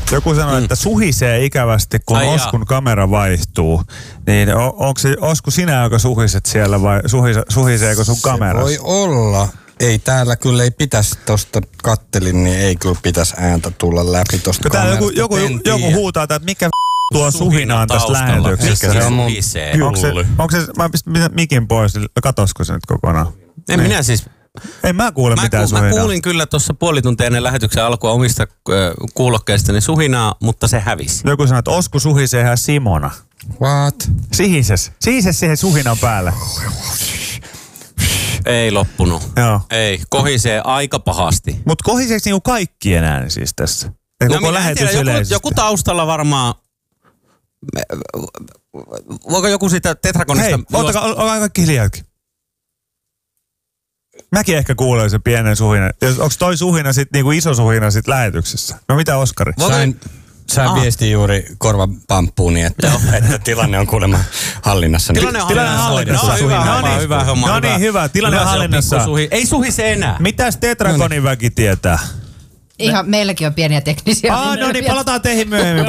Joku sanoi, että suhisee ikävästi, kun Oskun kamera vaihtuu. Niin onko se Osku sinä, joka suhiset siellä vai suhiseeko sun kamerassa? Voi olla. Ei täällä kyllä ei pitäisi tosta kattelin, niin ei kyllä pitäisi ääntä tulla läpi tosta kamerasta. Joku huutaa, että mikä tuo suhinaan tässä lähetyksessä. Mikä suhisee? Onko se, mä pistän mikin pois, katosko se nyt kokonaan? En mä kuule mitään suhinaa. Mä kuulin kyllä tuossa puoli tuntia ennen lähetyksen alkua omista kuulokkeistani suhinaa, mutta se hävisi. Joku sanoo, että Osku suhisee ihan Simona. What? Sihises siihen suhinan päälle. Ei loppunut. Joo. Ei, kohisee aika pahasti. Mutta kohiseeko niinku kaikkien ääni siis tässä? No joku taustalla varmaan. Voiko joku siitä Tetragonista... Hei, olkaa kaikki hiljaakin. Mäkin ehkä kuulen sen pienen suhinan. Onko toi suhina sit niinku iso suhina sit lähetyksessä? No mitä Oskari? Sain viesti juuri korvapamppuuni, että tilanne on kuulemma hallinnassa. Tilanne on hallinnassa. Hyvä homma. No niin, hyvä. Tilanne on hallinnassa. Ei suhise enää. Mitäs Tetragonin väki tietää? Ihan meilläkin on pieniä teknisiä. No niin, palataan teihin myöhemmin.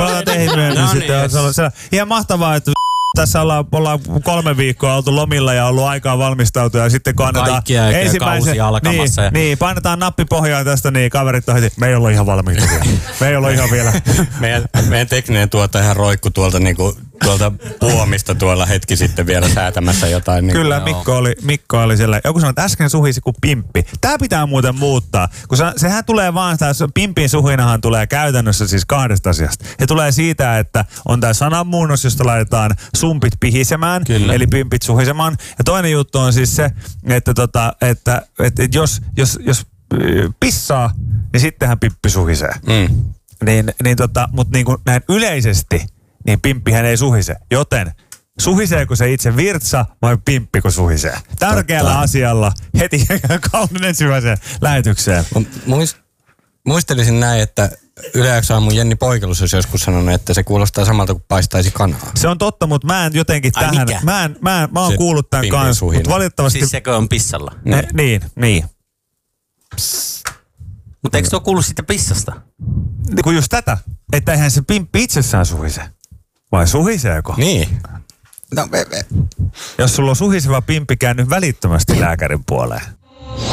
Ihan mahtavaa, että tässä ollaan 3 viikkoa oltu lomilla ja ollut aikaa valmistautua ja sitten kun annetaan ensimmäisen niin, painetaan nappi pohjaan tästä, niin kaverit on heti, me ei olla ihan valmiita vielä. Me ei olla ihan vielä. Meidän tekninen ihan roikku tuolta puomista tuolla hetki sitten vielä säätämässä jotain. Niin kyllä, Mikko oli siellä. Joku sanoi, että äsken suhisi kuin pimppi. Tää pitää muuten muuttaa, kun sehän tulee vaan, pimpin suhinahan tulee käytännössä siis 2 asiasta. Se tulee siitä, että on tää sananmuunnos, josta laitetaan sumpit pihisemään, kyllä, eli pimpit suhisemaan. Ja toinen juttu on siis se, että jos pissaa, niin sittenhän pimppi suhisee. Mutta niin kuin näin yleisesti, niin pimppihän ei suhise. Joten suhiseeko se itse virtsa vai pimppi, kun suhisee? Tärkeällä asialla heti kauden ensimmäiseen lähetykseen. Muistelisin näin, että Yle X aamun Jenni Poikelus olisi joskus sanonut, että se kuulostaa samalta kuin paistaisi kanaa. Se on totta, mutta mä en jotenkin tähän... Mä oon kuullut tämän kanssa, mutta valitettavasti... Siis sekö on pissalla? Niin. Mutta eikö tuo kuulu sitten pissasta? Kun just tätä, että eihän se pimppi itsessään suhise. Vai suhiseeko? Niin. No, Jos sulla on suhiseva pimppi, käänny välittömästi lääkärin puoleen.